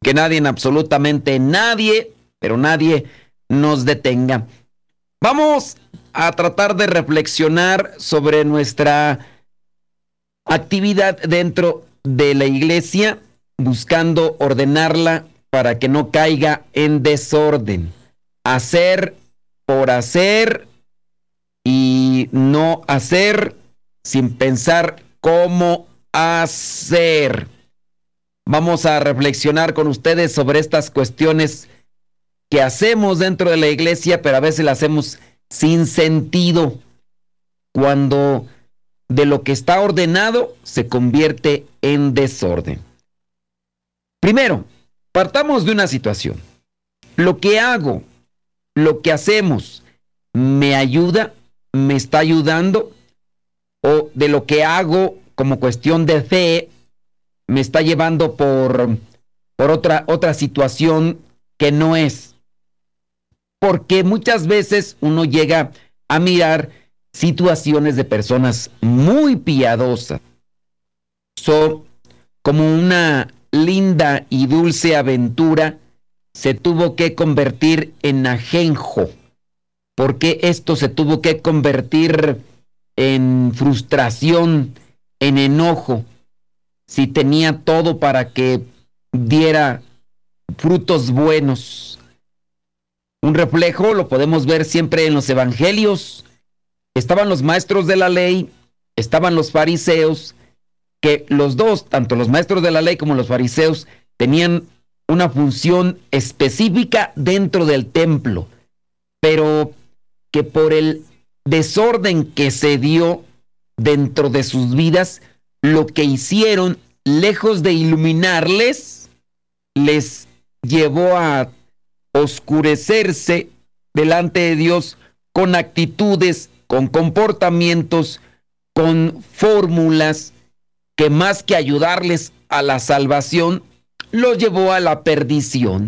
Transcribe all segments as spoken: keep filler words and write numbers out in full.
que nadie, absolutamente nadie, pero nadie nos detenga. Vamos a tratar de reflexionar sobre nuestra actividad dentro de la iglesia, buscando ordenarla para que no caiga en desorden. Hacer por hacer y no hacer sin pensar cómo hacer. Vamos a reflexionar con ustedes sobre estas cuestiones que hacemos dentro de la iglesia, pero a veces las hacemos sin sentido, cuando de lo que está ordenado se convierte en desorden. Primero, partamos de una situación. Lo que hago, lo que hacemos, ¿me ayuda? ¿Me está ayudando? ¿O de lo que hago como cuestión de fe me está llevando por, por otra, otra situación que no es? Porque muchas veces uno llega a mirar situaciones de personas muy piadosas. So, como una linda y dulce aventura, se tuvo que convertir en ajenjo. ¿Por qué esto se tuvo que convertir en frustración, en enojo, si tenía todo para que diera frutos buenos? Un reflejo lo podemos ver siempre en los evangelios. Estaban los maestros de la ley, estaban los fariseos, que los dos, tanto los maestros de la ley como los fariseos, tenían una función específica dentro del templo, pero que por el desorden que se dio dentro de sus vidas, lo que hicieron, lejos de iluminarles, les llevó a oscurecerse delante de Dios con actitudes, con comportamientos, con fórmulas que más que ayudarles a la salvación, los llevó a la perdición.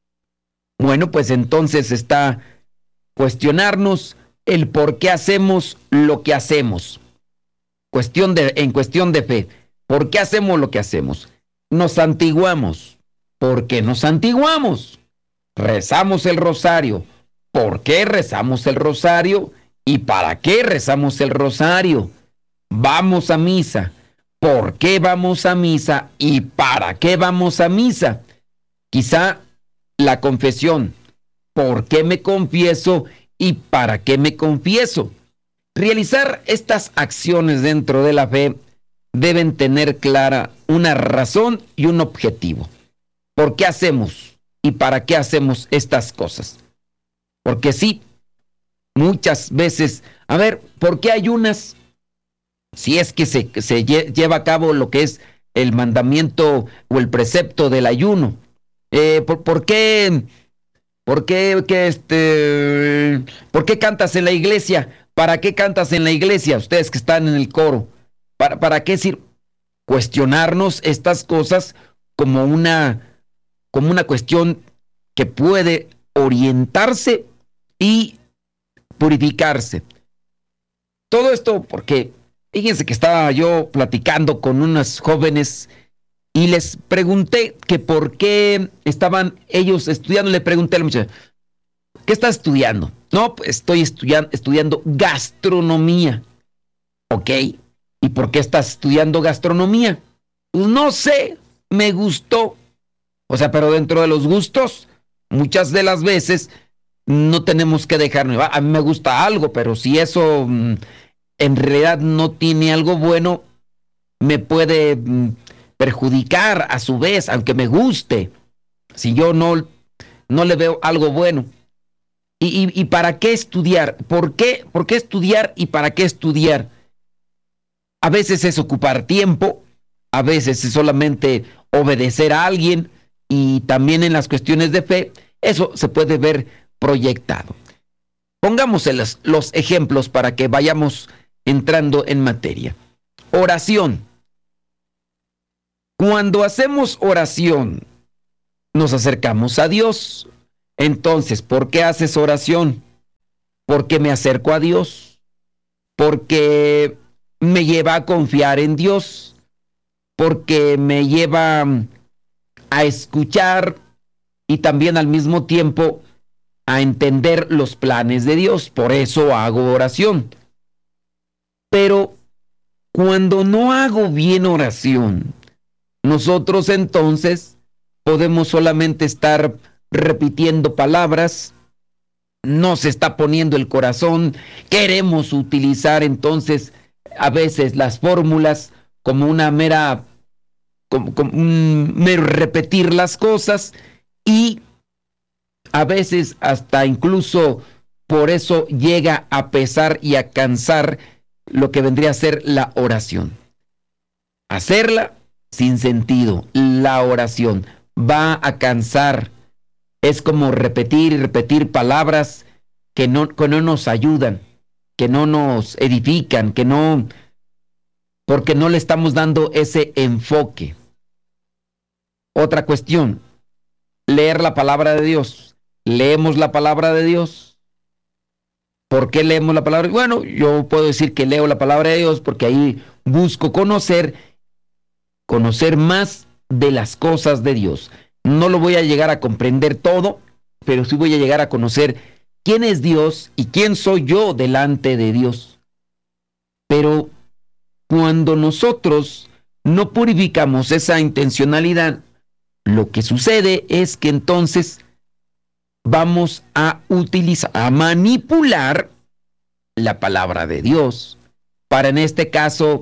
Bueno, pues entonces está cuestionarnos el por qué hacemos lo que hacemos. Cuestión de, en cuestión de fe, ¿por qué hacemos lo que hacemos? Nos santiguamos. ¿Por qué nos santiguamos? Rezamos el rosario. ¿Por qué rezamos el rosario? ¿Y para qué rezamos el rosario? Vamos a misa. ¿Por qué vamos a misa? ¿Y para qué vamos a misa? Quizá la confesión. ¿Por qué me confieso? ¿Y para qué me confieso? Realizar estas acciones dentro de la fe deben tener clara una razón y un objetivo. ¿Por qué hacemos y para qué hacemos estas cosas? Porque sí, muchas veces, a ver, ¿por qué ayunas? Si es que se, se lleva a cabo lo que es el mandamiento o el precepto del ayuno. Eh, ¿por, ¿Por qué? ¿Por qué, que este, ¿Por qué cantas en la iglesia? ¿Para qué cantas en la iglesia? Ustedes que están en el coro. ¿Para, para qué decir? Cuestionarnos estas cosas como una, como una cuestión que puede orientarse y purificarse. Todo esto porque, fíjense que estaba yo platicando con unos jóvenes y les pregunté que por qué estaban ellos estudiando. Le pregunté a la muchacha, ¿qué estás estudiando? No, pues estoy estudiando, estudiando gastronomía. Ok, ¿y por qué estás estudiando gastronomía? Pues no sé, me gustó. O sea, pero dentro de los gustos, muchas de las veces no tenemos que dejarnos. A mí me gusta algo, pero si eso mmm, en realidad no tiene algo bueno, me puede mmm, perjudicar a su vez, aunque me guste, si yo no, no le veo algo bueno. ¿Y, y, y para qué estudiar? ¿Por qué? ¿Por qué estudiar y para qué estudiar? A veces es ocupar tiempo, a veces es solamente obedecer a alguien, y también en las cuestiones de fe, eso se puede ver proyectado. Pongamos los, los ejemplos para que vayamos entrando en materia. Oración. Cuando hacemos oración, nos acercamos a Dios. Entonces, ¿por qué haces oración? Porque me acerco a Dios. Porque me lleva a confiar en Dios. Porque me lleva a escuchar y también al mismo tiempo a entender los planes de Dios. Por eso hago oración. Pero cuando no hago bien oración, nosotros entonces podemos solamente estar repitiendo palabras, no se está poniendo el corazón, queremos utilizar entonces a veces las fórmulas como una mera, como, como un mero repetir las cosas, y a veces hasta incluso por eso llega a pesar y a cansar lo que vendría a ser la oración. Hacerla sin sentido, la oración va a cansar. Es como repetir y repetir palabras que no, que no nos ayudan, que no nos edifican, que no, porque no le estamos dando ese enfoque. Otra cuestión, leer la palabra de Dios. Leemos la palabra de Dios. ¿Por qué leemos la palabra? Bueno, yo puedo decir que leo la palabra de Dios porque ahí busco conocer, conocer más de las cosas de Dios. No lo voy a llegar a comprender todo, pero sí voy a llegar a conocer quién es Dios y quién soy yo delante de Dios. Pero cuando nosotros no purificamos esa intencionalidad, lo que sucede es que entonces vamos a utilizar, a manipular la palabra de Dios para, en este caso,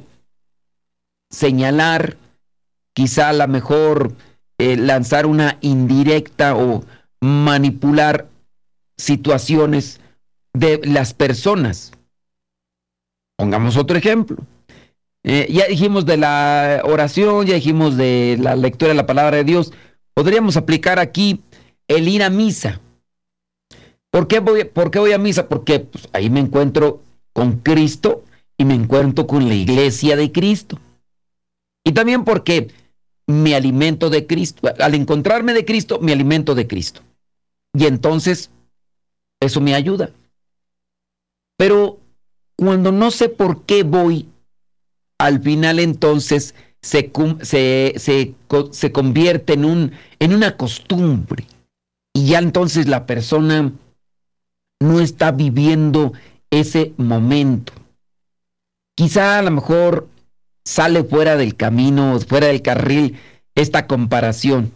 señalar, quizá a lo mejor eh, lanzar una indirecta o manipular situaciones de las personas. Pongamos otro ejemplo. Eh, ya dijimos de la oración, ya dijimos de la lectura de la palabra de Dios. Podríamos aplicar aquí el ir a misa. ¿Por qué voy, por qué voy a misa? Porque pues, ahí me encuentro con Cristo y me encuentro con la iglesia de Cristo. Y también porque me alimento de Cristo. Al encontrarme de Cristo, me alimento de Cristo. Y entonces, eso me ayuda. Pero cuando no sé por qué voy, al final entonces se, se, se, se convierte en, un, en una costumbre. Y ya entonces la persona no está viviendo ese momento. Quizá a lo mejor sale fuera del camino, fuera del carril, esta comparación.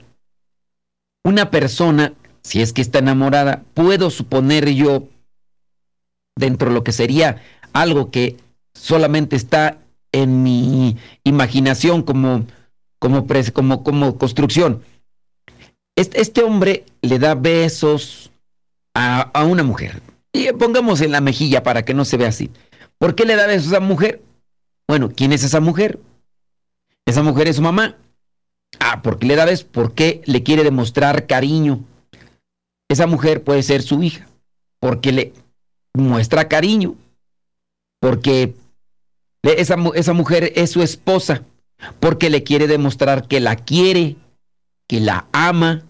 Una persona, si es que está enamorada, puedo suponer yo, dentro de lo que sería algo que solamente está en mi imaginación como, como, como, como construcción. Este, este hombre le da besos a, a una mujer. Y pongamos en la mejilla para que no se vea así. ¿Por qué le da besos a esa mujer? Bueno, ¿quién es esa mujer? Esa mujer es su mamá. Ah, ¿por qué le da besos? Porque le quiere demostrar cariño. Esa mujer puede ser su hija, porque le muestra cariño, porque esa, esa mujer es su esposa, porque le quiere demostrar que la quiere, que la ama,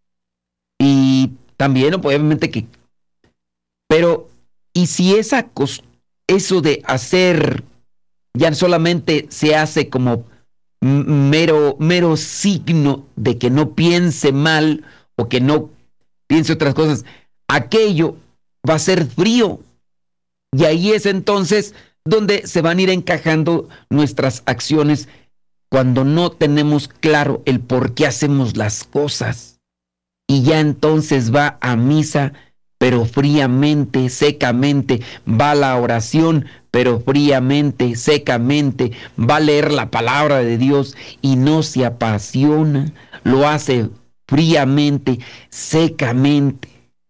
y también, obviamente, que... Pero, ¿y si esa eso de hacer ya solamente se hace como mero, mero signo de que no piense mal o que no piense otras cosas? Aquello va a ser frío. Y ahí es entonces donde se van a ir encajando nuestras acciones cuando no tenemos claro el por qué hacemos las cosas. Y ya entonces va a misa, pero fríamente, secamente, va a la oración, pero fríamente, secamente, va a leer la palabra de Dios y no se apasiona, lo hace fríamente, secamente.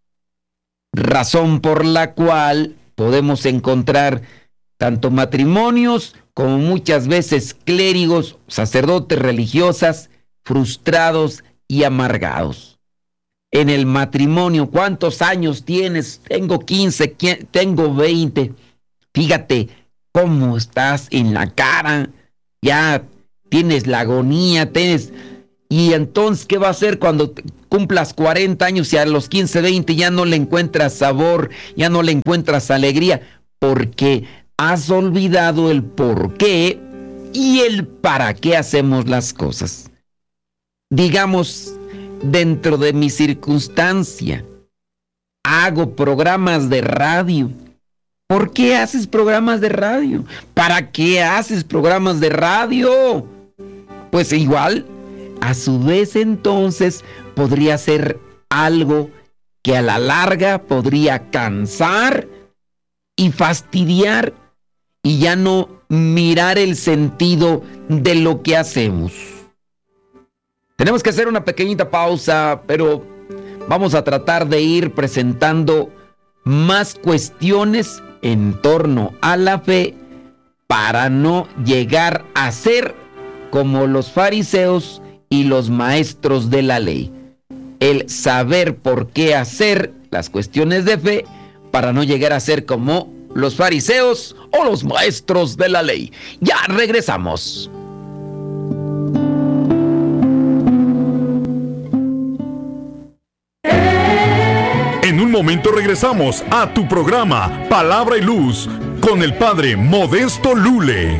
Razón por la cual podemos encontrar tanto matrimonios como muchas veces clérigos, sacerdotes, religiosas, frustrados y amargados. En el matrimonio, ¿cuántos años tienes? Tengo quince, tengo veinte. Fíjate cómo estás en la cara, ya tienes la agonía, tienes... Y entonces, ¿qué va a hacer cuando cumplas cuarenta años y a los quince, veinte ya no le encuentras sabor, ya no le encuentras alegría? Porque has olvidado el por qué y el para qué hacemos las cosas. digamos, dentro de mi circunstancia, hago programas de radio. ¿Por qué haces programas de radio? ¿Para qué haces programas de radio? Pues igual, a su vez entonces, podría ser algo que a la larga podría cansar y fastidiar y ya no mirar el sentido de lo que hacemos. Tenemos que hacer una pequeñita pausa, pero vamos a tratar de ir presentando más cuestiones en torno a la fe para no llegar a ser como los fariseos y los maestros de la ley. El saber por qué hacer las cuestiones de fe para no llegar a ser como los fariseos o los maestros de la ley. Ya regresamos. En un momento regresamos a tu programa Palabra y Luz con el Padre Modesto Lule.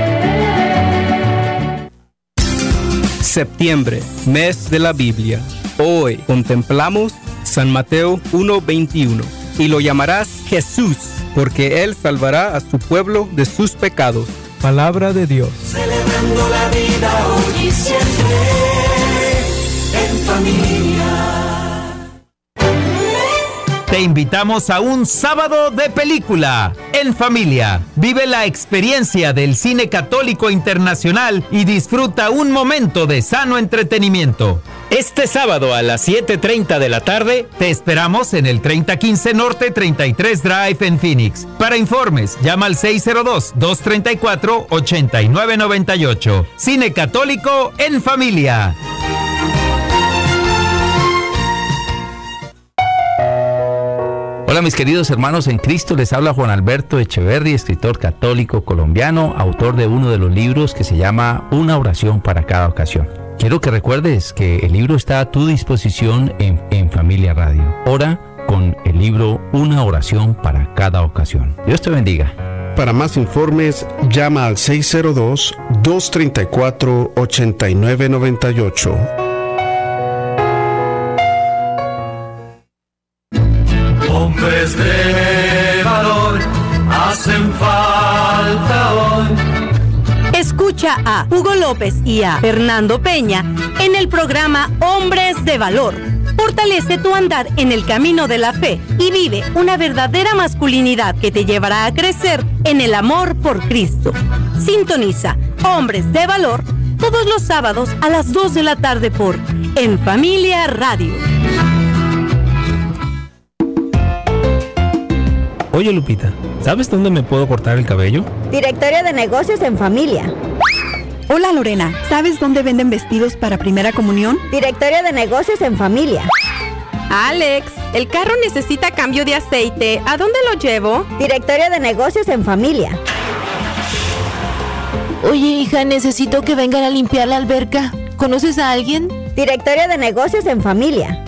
Septiembre, mes de la Biblia. Hoy contemplamos San Mateo uno veintiuno. Y lo llamarás Jesús, porque Él salvará a su pueblo de sus pecados. Palabra de Dios. Celebrando la vida hoy y siempre en familia. Te invitamos a un sábado de película en familia. Vive la experiencia del cine católico internacional y disfruta un momento de sano entretenimiento. Este sábado a las siete treinta de la tarde te esperamos en el treinta quince Norte treinta y tres Drive en Phoenix. Para informes, llama al seis cero dos, dos tres cuatro, ocho nueve nueve ocho. Cine católico en familia. Hola mis queridos hermanos en Cristo, les habla Juan Alberto Echeverry, escritor católico colombiano, autor de uno de los libros que se llama Una oración para cada ocasión. Quiero que recuerdes que el libro está a tu disposición en, en Familia Radio. Ora con el libro Una oración para cada ocasión. Dios te bendiga. Para más informes, llama al seis cero dos, dos tres cuatro, ocho nueve nueve ocho. Hombres de valor hacen falta hoy. Escucha a Hugo López y a Fernando Peña en el programa Hombres de Valor. Fortalece tu andar en el camino de la fe y vive una verdadera masculinidad que te llevará a crecer en el amor por Cristo. Sintoniza Hombres de Valor todos los sábados a las dos de la tarde por En Familia Radio. Oye Lupita, ¿sabes dónde me puedo cortar el cabello? Directorio de Negocios en Familia. Hola Lorena, ¿sabes dónde venden vestidos para primera comunión? Directorio de Negocios en Familia. Alex, el carro necesita cambio de aceite. ¿A dónde lo llevo? Directorio de Negocios en Familia. Oye hija, necesito que vengan a limpiar la alberca. ¿Conoces a alguien? Directorio de Negocios en Familia.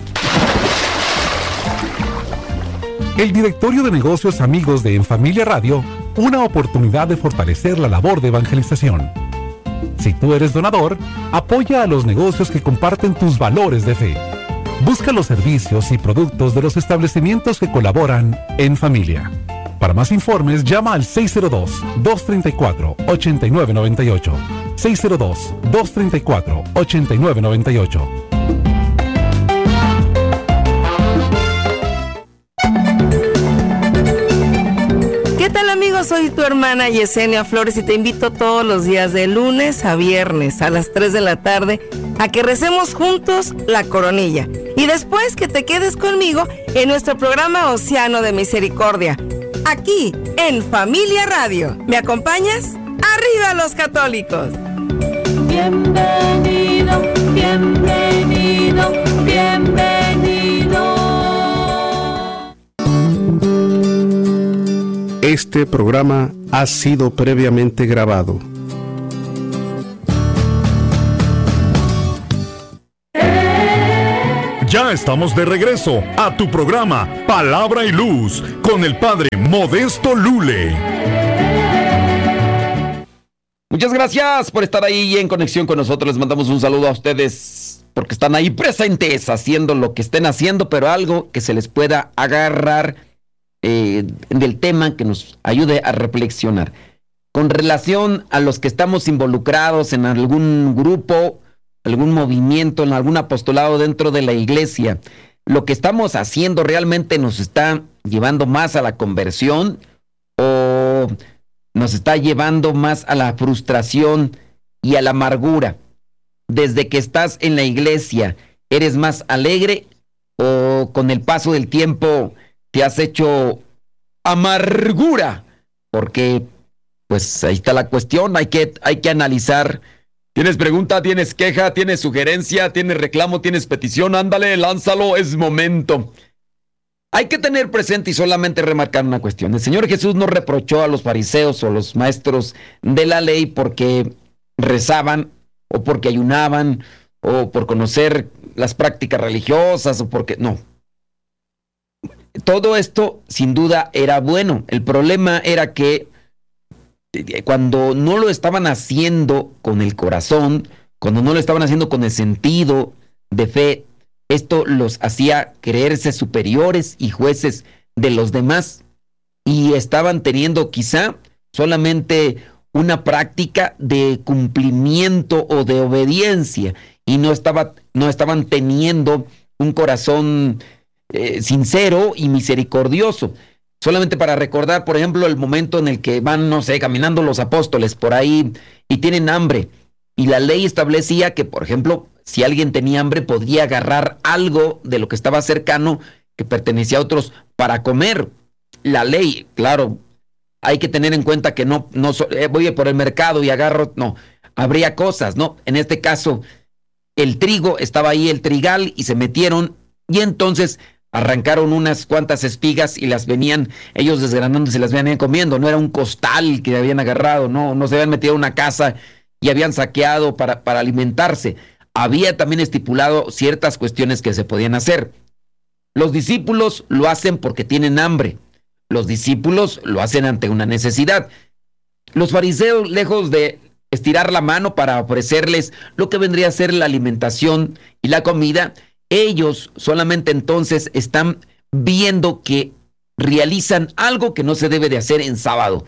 El Directorio de Negocios Amigos de En Familia Radio, una oportunidad de fortalecer la labor de evangelización. Si tú eres donador, apoya a los negocios que comparten tus valores de fe. Busca los servicios y productos de los establecimientos que colaboran en familia. Para más informes, llama al seis cero dos, dos tres cuatro, ocho nueve nueve ocho. seis cero dos, dos tres cuatro, ocho nueve nueve ocho. ¿Qué tal amigos? Soy tu hermana Yesenia Flores y te invito todos los días de lunes a viernes a las tres de la tarde a que recemos juntos la coronilla y después que te quedes conmigo en nuestro programa Océano de Misericordia, aquí en Familia Radio. ¿Me acompañas? ¡Arriba los católicos! Bienvenido, bienvenido, bienvenido. Este programa ha sido previamente grabado. Ya estamos de regreso a tu programa Palabra y Luz con el Padre Modesto Lule. Muchas gracias por estar ahí en conexión con nosotros. Les mandamos un saludo a ustedes porque están ahí presentes haciendo lo que estén haciendo, pero algo que se les pueda agarrar eh, del tema que nos ayude a reflexionar. Con relación a los que estamos involucrados en algún grupo, algún movimiento, en algún apostolado dentro de la iglesia, lo que estamos haciendo realmente nos está llevando más a la conversión o nos está llevando más a la frustración y a la amargura. Desde que estás en la iglesia, ¿eres más alegre o con el paso del tiempo te has hecho amargura? Porque pues ahí está la cuestión, hay que, hay que analizar. ¿Tienes pregunta, tienes queja, tienes sugerencia, tienes reclamo, tienes petición? Ándale, lánzalo, es momento. Hay que tener presente y solamente remarcar una cuestión. El Señor Jesús no reprochó a los fariseos o los maestros de la ley porque rezaban o porque ayunaban o por conocer las prácticas religiosas o porque... No. Todo esto sin duda era bueno. El problema era que cuando no lo estaban haciendo con el corazón, cuando no lo estaban haciendo con el sentido de fe, esto los hacía creerse superiores y jueces de los demás y estaban teniendo quizá solamente una práctica de cumplimiento o de obediencia y no, estaba, no estaban teniendo un corazón eh, sincero y misericordioso. Solamente para recordar, por ejemplo, el momento en el que van, no sé, caminando los apóstoles por ahí y tienen hambre. Y la ley establecía que, por ejemplo, si alguien tenía hambre, podía agarrar algo de lo que estaba cercano, que pertenecía a otros, para comer. La ley, claro, hay que tener en cuenta que no, no eh, voy por el mercado y agarro, no, habría cosas, ¿no? En este caso, el trigo, estaba ahí el trigal y se metieron y entonces arrancaron unas cuantas espigas y las venían ellos desgranando y se las venían comiendo. No era un costal que habían agarrado, no, no se habían metido a una casa y habían saqueado para, para alimentarse. Había también estipulado ciertas cuestiones que se podían hacer. Los discípulos lo hacen porque tienen hambre. Los discípulos lo hacen ante una necesidad. Los fariseos, lejos de estirar la mano para ofrecerles lo que vendría a ser la alimentación y la comida, ellos solamente entonces están viendo que realizan algo que no se debe de hacer en sábado.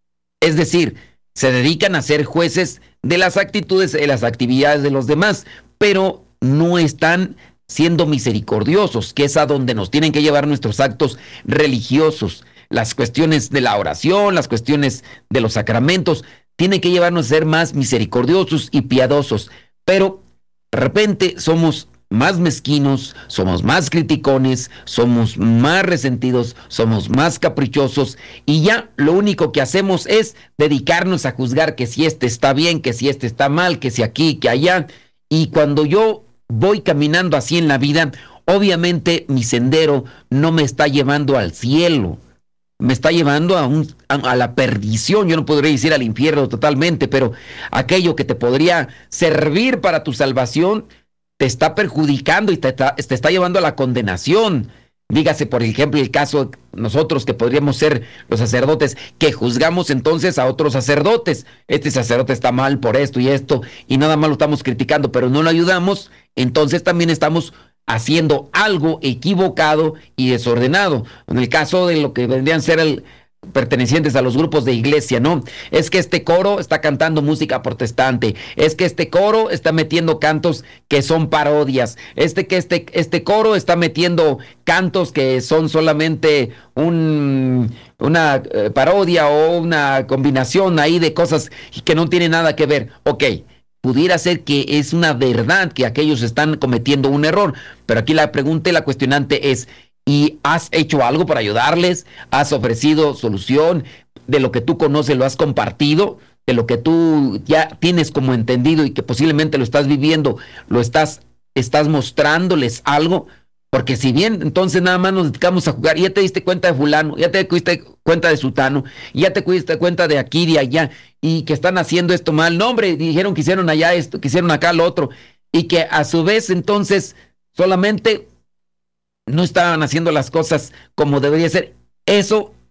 Es decir, se dedican a ser jueces de las actitudes, de las actividades de los demás, pero no están siendo misericordiosos, que es a donde nos tienen que llevar nuestros actos religiosos. Las cuestiones de la oración, las cuestiones de los sacramentos, tienen que llevarnos a ser más misericordiosos y piadosos. Pero de repente somos más mezquinos, somos más criticones, somos más resentidos, somos más caprichosos y ya lo único que hacemos es dedicarnos a juzgar que si este está bien, que si este está mal, que si aquí, que allá. Y cuando yo voy caminando así en la vida, obviamente mi sendero no me está llevando al cielo, me está llevando a, un, a, a la perdición. Yo no podría decir al infierno totalmente, pero aquello que te podría servir para tu salvación te está perjudicando y te está, te está llevando a la condenación. Dígase, por ejemplo, el caso de nosotros que podríamos ser los sacerdotes, que juzgamos entonces a otros sacerdotes. Este sacerdote está mal por esto y esto, y nada más lo estamos criticando, pero no lo ayudamos, entonces también estamos haciendo algo equivocado y desordenado. En el caso de lo que vendrían a ser el pertenecientes a los grupos de iglesia, ¿no? Es que este coro está cantando música protestante, es que este coro está metiendo cantos que son parodias, este que este, este coro está metiendo cantos que son solamente un, una eh, parodia o una combinación ahí de cosas que no tienen nada que ver. Ok, pudiera ser que es una verdad que aquellos están cometiendo un error, pero aquí la pregunta y la cuestionante es: ¿y has hecho algo para ayudarles? ¿Has ofrecido solución? ¿De lo que tú conoces lo has compartido? ¿De lo que tú ya tienes como entendido y que posiblemente lo estás viviendo, lo estás, estás mostrándoles algo? Porque si bien entonces nada más nos dedicamos a jugar, ya te diste cuenta de fulano, ya te diste cuenta de sutano, ya te diste cuenta de aquí, de allá, y que están haciendo esto mal. No, hombre, dijeron que hicieron allá esto, que hicieron acá lo otro, y que a su vez entonces solamente no estaban haciendo las cosas como debería ser. Eso